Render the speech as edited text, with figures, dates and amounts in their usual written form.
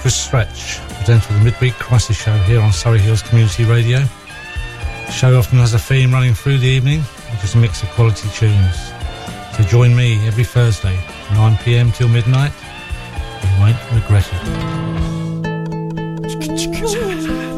Chris Stretch, presenter of the Midweek Crisis Show here on Surrey Hills Community Radio. The show often has a theme running through the evening, which is a mix of quality tunes. So join me every Thursday, 9 p.m. till midnight. You won't regret it.